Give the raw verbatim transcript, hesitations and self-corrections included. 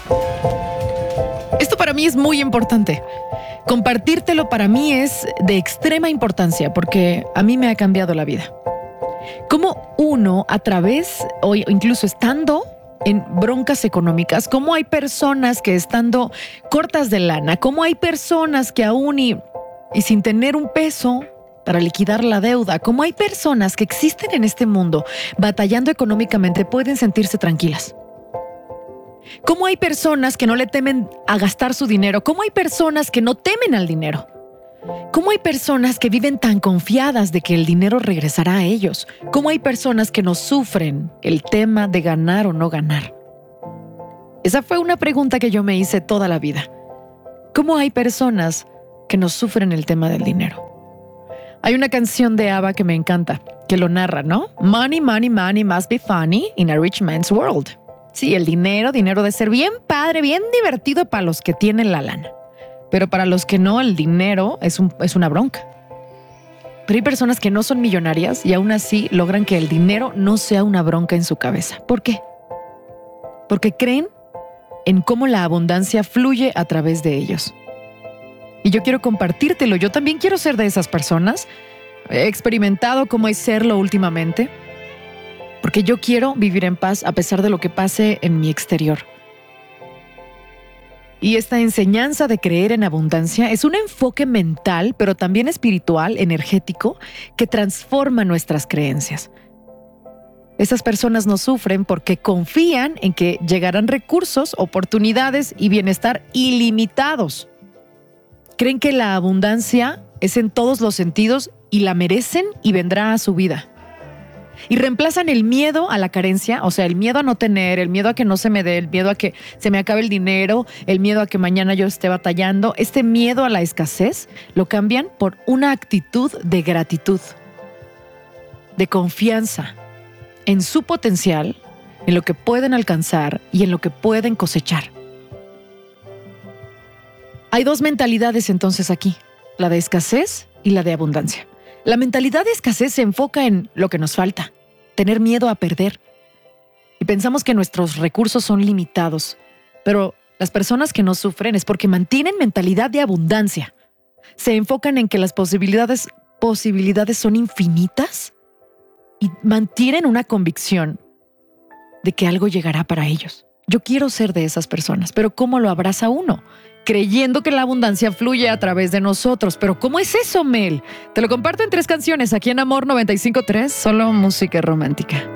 Esto para mí es muy importante. Compartírtelo para mí es de extrema importancia porque a mí me ha cambiado la vida. Cómo uno, a través o incluso estando en broncas económicas, cómo hay personas que estando cortas de lana, cómo hay personas que aún y, y sin tener un peso para liquidar la deuda, cómo hay personas que existen en este mundo batallando económicamente pueden sentirse tranquilas. Cómo hay personas que no le temen a gastar su dinero, cómo hay personas que no temen al dinero. ¿Cómo hay personas que viven tan confiadas de que el dinero regresará a ellos? ¿Cómo hay personas que no sufren el tema de ganar o no ganar? Esa fue una pregunta que yo me hice toda la vida. ¿Cómo hay personas que no sufren el tema del dinero? Hay una canción de ABBA que me encanta, que lo narra, ¿no? Money, money, money must be funny in a rich man's world. Sí, el dinero, dinero de ser bien padre, bien divertido para los que tienen la lana. Pero para los que no, el dinero es, un, es una bronca. Pero hay personas que no son millonarias y aún así logran que el dinero no sea una bronca en su cabeza. ¿Por qué? Porque creen en cómo la abundancia fluye a través de ellos. Y yo quiero compartírtelo. Yo también quiero ser de esas personas. He experimentado cómo es serlo últimamente. Porque yo quiero vivir en paz a pesar de lo que pase en mi exterior. Y esta enseñanza de creer en abundancia es un enfoque mental, pero también espiritual, energético, que transforma nuestras creencias. Esas personas no sufren porque confían en que llegarán recursos, oportunidades y bienestar ilimitados. Creen que la abundancia es en todos los sentidos y la merecen y vendrá a su vida. Y reemplazan el miedo a la carencia, o sea, el miedo a no tener, el miedo a que no se me dé, el miedo a que se me acabe el dinero, el miedo a que mañana yo esté batallando. Este miedo a la escasez lo cambian por una actitud de gratitud, de confianza en su potencial, en lo que pueden alcanzar y en lo que pueden cosechar. Hay dos mentalidades entonces aquí, la de escasez y la de abundancia. La mentalidad de escasez se enfoca en lo que nos falta, tener miedo a perder. Y pensamos que nuestros recursos son limitados. Pero las personas que no sufren es porque mantienen mentalidad de abundancia. Se enfocan en que las posibilidades, posibilidades son infinitas y mantienen una convicción de que algo llegará para ellos. Yo quiero ser de esas personas, pero ¿cómo lo abraza uno? Creyendo que la abundancia fluye a través de nosotros. Pero ¿cómo es eso, Mel? Te lo comparto en tres canciones aquí en Amor noventa y cinco punto tres, solo música romántica.